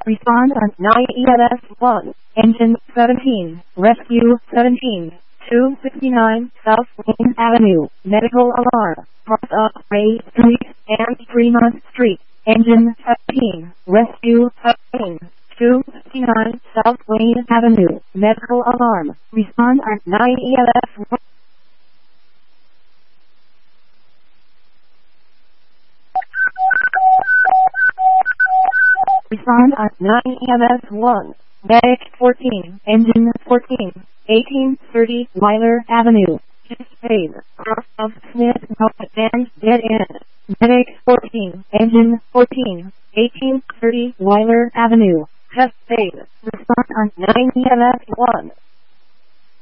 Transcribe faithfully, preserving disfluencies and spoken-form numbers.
Respond on nine E M S one. Engine seventeen. Rescue seventeen. two sixty-nine South Wayne Avenue. Medical alarm. Cross up Ray Street and Fremont Street. Engine seventeen. Rescue seventeen. two sixty-nine South Wayne Avenue. Medical alarm. Respond on nine E M S one. Respond on nine E M S one. Medic fourteen. Engine fourteen. eighteen thirty Weiler Avenue. Just phase. Cross of Smith Road and dead end. Medic fourteen. Engine fourteen. eighteen thirty Weiler Avenue. Just phase. Respond on nine E M S one.